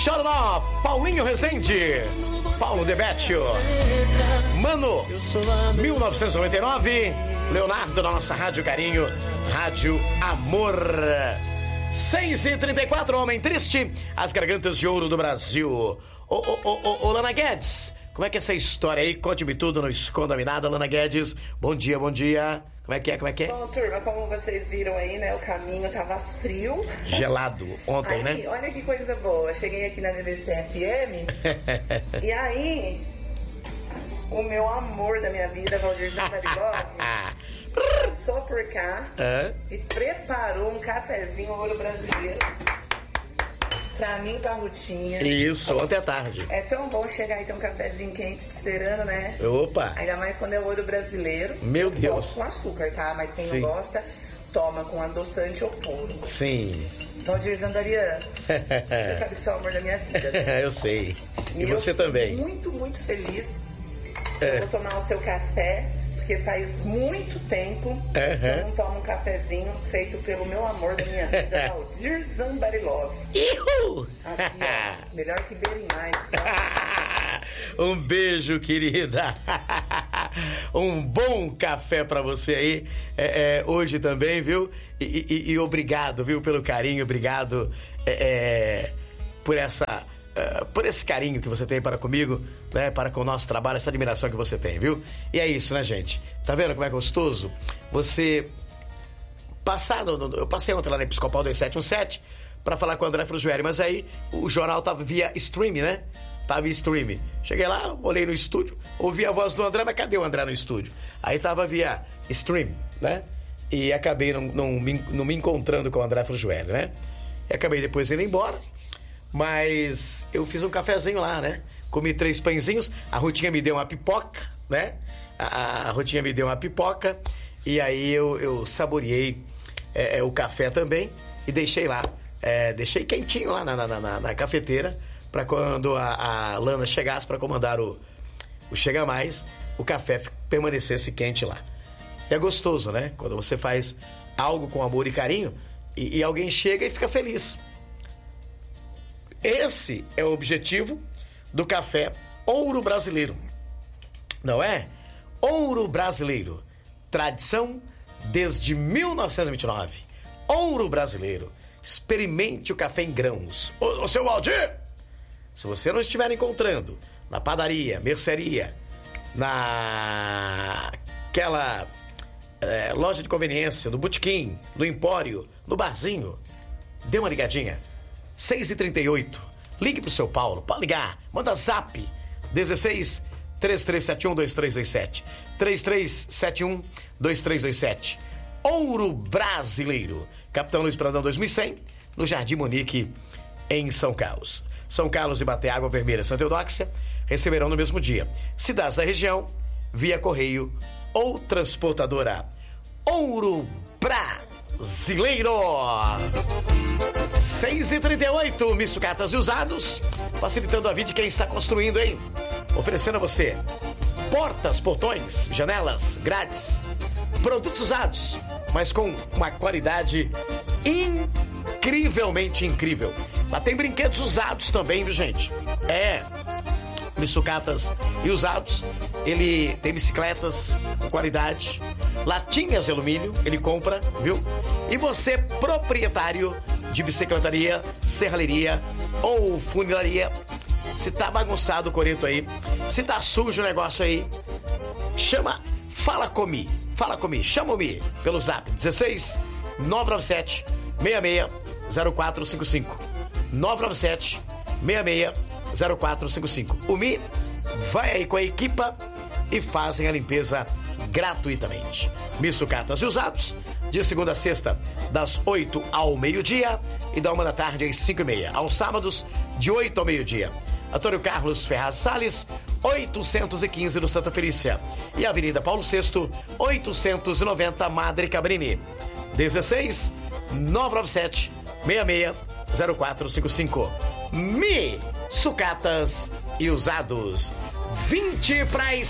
Chororó, Paulinho Rezende, Paulo Debetio, Mano, 1999, Leonardo da nossa Rádio Carinho, Rádio Amor. 6h34, Homem Triste, as gargantas de ouro do Brasil. Ô, Lana Guedes, como é que é essa história aí? Conte-me tudo, não esconda-me nada, Lana Guedes. Bom dia, bom dia. Como é que é? Bom, turma, como vocês viram aí, né? O caminho tava frio. Gelado ontem, aí, né? Olha que coisa boa. Cheguei aqui na BBC FM. E aí, o meu amor da minha vida, Valdir Zandarilov, passou por cá e preparou um cafezinho ouro brasileiro. Pra mim e pra Rutinha. Isso, ontem à tarde. É tão bom chegar e ter um cafezinho quente esperando, né? Opa! Ainda mais quando é o ouro brasileiro. Meu Deus! Com açúcar, tá? Mas quem Sim. não gosta, toma com adoçante ou puro. Sim. Valdir Zandarian, você sabe que você é o amor da minha vida, né? Eu sei. E eu você também. Muito, muito feliz. Eu vou tomar o seu café, porque faz muito tempo que eu não tomo um cafezinho feito pelo meu amor da minha vida, Valdir Zandarilov. Aqui, ó, melhor que Berinais. Um beijo, querida. Um bom café pra você aí hoje também, viu? E obrigado, viu, pelo carinho. Obrigado por esse carinho que você tem para comigo, né? Para com o nosso trabalho, essa admiração que você tem, viu? E é isso, né, gente? Tá vendo como é gostoso? Você... Eu passei ontem lá na Episcopal 2717 para falar com o André Frugieri, mas aí o jornal tava via stream, né? Tava via stream. Cheguei lá, olhei no estúdio, ouvi a voz do André, mas cadê o André no estúdio? Aí tava via stream, né? E acabei não me encontrando com o André Frugieri, né? E acabei depois indo embora, mas eu fiz um cafezinho lá, né? Comi 3 pãezinhos, a Rutinha me deu uma pipoca, né? A Rutinha me deu uma pipoca e aí eu saboreei o café também e deixei lá. Deixei quentinho lá na cafeteira para quando a Lana chegasse para comandar o Chega Mais, o café permanecesse quente lá. É gostoso, né? Quando você faz algo com amor e carinho e alguém chega e fica feliz. Esse é o objetivo do café Ouro Brasileiro. Não é? Ouro Brasileiro. Tradição desde 1929. Ouro Brasileiro. Experimente o café em grãos. Ô seu Valdir, se você não estiver encontrando na padaria, mercearia, naquela loja de conveniência, no botequim, no empório, no barzinho, dê uma ligadinha. 6h38. Ligue pro seu Paulo. Pode ligar. Manda zap. 16 3371 2327. 3371 2327. Ouro Brasileiro. Capitão Luiz Pradão 2100, no Jardim Monique, em São Carlos. São Carlos e Baté Água Vermelha Santa Eudóxia receberão no mesmo dia. Cidades da região, via correio ou transportadora. Ouro Brasileiro. 6h38, Missucatas e Usados, facilitando a vida de quem está construindo, hein? Oferecendo a você portas, portões, janelas, grades, produtos usados, mas com uma qualidade incrivelmente incrível. Lá tem brinquedos usados também, viu, gente? Missucatas e Usados. Ele tem bicicletas com qualidade, latinhas de alumínio, ele compra, viu? E você, proprietário de bicicletaria, serralheria ou funilaria, se tá bagunçado o coreto aí, se tá sujo o negócio aí, fala comigo, chama-me pelo zap 16 997 66 0455 997 66 0455. O Mi vai aí com a equipa e fazem a limpeza gratuitamente. Missucatas e Usados, de segunda a sexta, das 8 ao meio-dia e da 1 da tarde às 5h30. Aos sábados, de 8 ao meio-dia. Antônio Carlos Ferraz Salles, 815 do Santa Felícia. E Avenida Paulo VI, 890 Madre Cabrini. 16 997 66 0455. Mi Sucatas e Usados. 20 para